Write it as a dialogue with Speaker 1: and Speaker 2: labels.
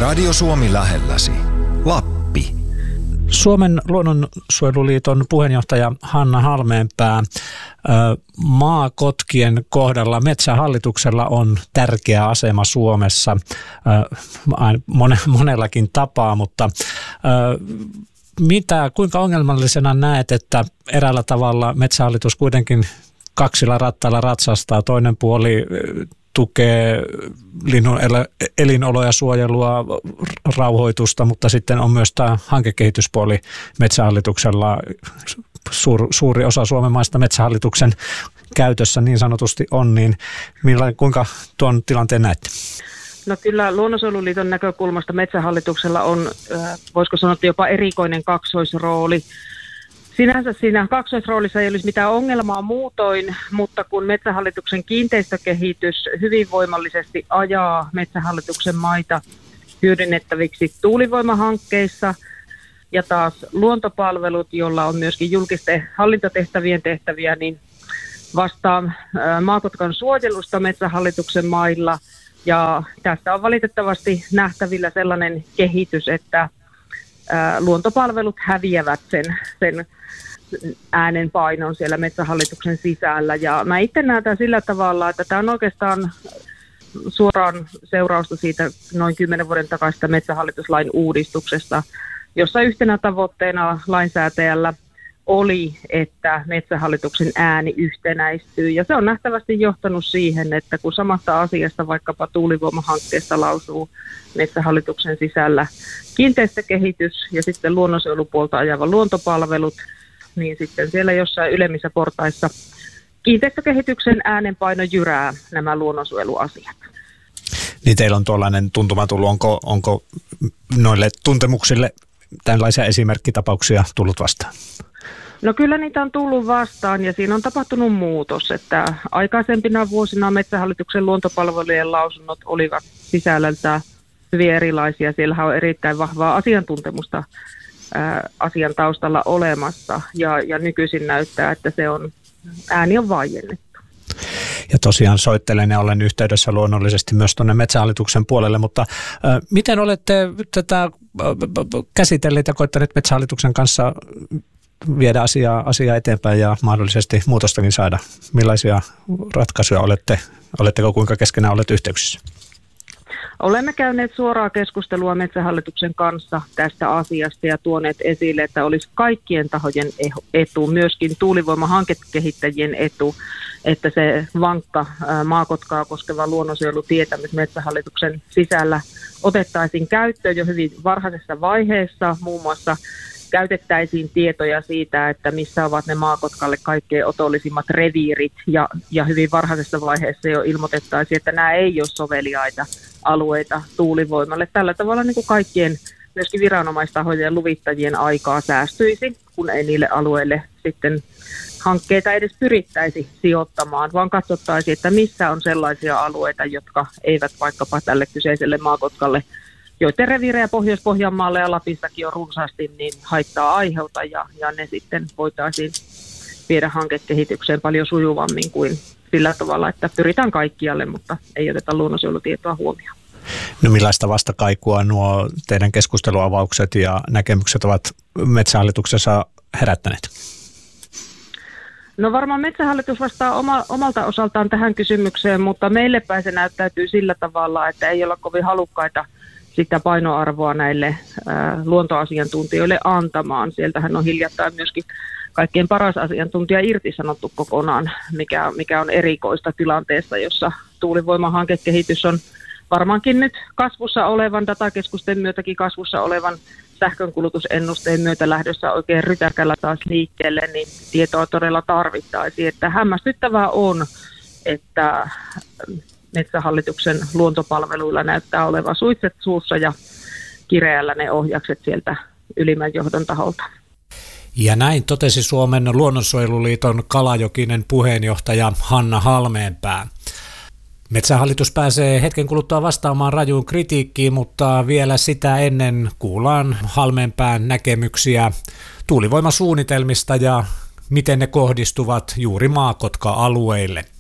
Speaker 1: Radio Suomi lähelläsi. Lappi.
Speaker 2: Suomen luonnonsuojeluliiton puheenjohtaja Hanna Halmeenpää. Maakotkien kohdalla Metsähallituksella on tärkeä asema Suomessa monellakin tapaa, mutta kuinka ongelmallisena näet, että eräällä tavalla Metsähallitus kuitenkin kaksilla rattailla ratsastaa, toinen puoli tukee linnun elinoloja, suojelua, rauhoitusta, mutta sitten on myös tämä hankekehityspuoli Metsähallituksella. Suuri osa Suomen maista Metsähallituksen käytössä niin sanotusti on, niin kuinka tuon tilanteen näette?
Speaker 3: No kyllä Luonnonsuojeluliiton näkökulmasta Metsähallituksella on, voisiko sanoa, jopa erikoinen kaksoisrooli. Sinänsä siinä kaksoisroolissa ei olisi mitään ongelmaa muutoin, mutta kun Metsähallituksen kiinteistökehitys hyvin voimallisesti ajaa Metsähallituksen maita hyödynnettäviksi tuulivoimahankkeissa ja taas luontopalvelut, jolla on myöskin julkisten hallintotehtävien tehtäviä, niin vastaa Maakotkan suojelusta Metsähallituksen mailla. Ja tässä on valitettavasti nähtävillä sellainen kehitys, että luontopalvelut häviävät sen äänenpainon siellä Metsähallituksen sisällä. Ja mä itse näen tämän sillä tavalla, että tämä on oikeastaan suoraan seurausta siitä noin 10 vuoden takaisesta metsähallituslain uudistuksesta, jossa yhtenä tavoitteena lainsäätäjällä oli, että Metsähallituksen ääni yhtenäistyy. Ja se on nähtävästi johtanut siihen, että kun samasta asiasta vaikkapa tuulivoimahankkeesta lausuu Metsähallituksen sisällä kiinteistökehitys ja sitten luonnonsuojelupuolta ajava luontopalvelut, niin sitten siellä jossain ylemmissä portaissa kiinteistökehityksen äänenpaino jyrää nämä luonnonsuojeluasiat.
Speaker 2: Niin teillä on tuollainen tuntuma tullut, onko noille tuntemuksille tällaisia esimerkkitapauksia tullut vastaan?
Speaker 3: No kyllä niitä on tullut vastaan ja siinä on tapahtunut muutos, että aikaisempina vuosina Metsähallituksen luontopalvelujen lausunnot olivat sisällöltään hyvin erilaisia. Siellähän on erittäin vahvaa asiantuntemusta asian taustalla olemassa ja nykyisin näyttää, että ääni on vaiennettu.
Speaker 2: Ja tosiaan soittelen ja olen yhteydessä luonnollisesti myös tuonne Metsähallituksen puolelle, mutta miten olette tätä käsitelleet ja koettaneet Metsähallituksen kanssa viedä asiaa eteenpäin ja mahdollisesti muutostakin saada? Millaisia ratkaisuja oletteko kuinka keskenään olette yhteyksissä?
Speaker 3: Olemme käyneet suoraa keskustelua Metsähallituksen kanssa tästä asiasta ja tuoneet esille, että olisi kaikkien tahojen etu, myöskin tuulivoimahankekehittäjien etu, että se vankka Maakotkaa koskeva luonnonsuojelutietämys Metsähallituksen sisällä otettaisiin käyttöön jo hyvin varhaisessa vaiheessa. Muun muassa käytettäisiin tietoja siitä, että missä ovat ne Maakotkalle kaikkein otollisimmat reviirit ja hyvin varhaisessa vaiheessa jo ilmoitettaisiin, että nämä ei ole soveliaita alueita tuulivoimalle. Tällä tavalla niin kuin kaikkien myöskin viranomaistahojen ja luvittajien aikaa säästyisi, kun ei niille alueille sitten hankkeita edes pyrittäisi sijoittamaan, vaan katsottaisiin, että missä on sellaisia alueita, jotka eivät vaikkapa tälle kyseiselle Maakotkalle, joiden reviirejä Pohjois-Pohjanmaalle ja Lapissakin on runsaasti, niin haittaa aiheuta ja ne sitten voitaisiin viedä hankekehitykseen paljon sujuvammin kuin sillä tavalla, että pyritään kaikkialle, mutta ei oteta luonnonsuojelutietoa huomioon.
Speaker 2: No millaista vastakaikua nuo teidän keskusteluavaukset ja näkemykset ovat Metsähallituksessa herättäneet?
Speaker 3: No varmaan Metsähallitus vastaa omalta osaltaan tähän kysymykseen, mutta meille päin se näyttäytyy sillä tavalla, että ei olla kovin halukkaita sitä painoarvoa näille luontoasiantuntijoille antamaan. Sieltähän on hiljattain myöskin kaikkein paras asiantuntija irtisanottu kokonaan, mikä on erikoista tilanteessa, jossa tuulivoimahankekehitys on varmaankin nyt kasvussa olevan, datakeskusten myötäkin kasvussa olevan sähkönkulutusennusteen myötä lähdössä oikein rytäkällä taas liikkeelle, niin tietoa todella tarvittaisiin. Että hämmästyttävää on, että Metsähallituksen luontopalveluilla näyttää olevan suitset suussa ja kireällä ne ohjakset sieltä ylimmän johdon taholta.
Speaker 2: Ja näin totesi Suomen luonnonsuojeluliiton Kalajokinen puheenjohtaja Hanna Halmeenpää. Metsähallitus pääsee hetken kuluttua vastaamaan rajuun kritiikkiin, mutta vielä sitä ennen kuullaan Halmeenpään näkemyksiä tuulivoimasuunnitelmista ja miten ne kohdistuvat juuri Maakotka-alueille.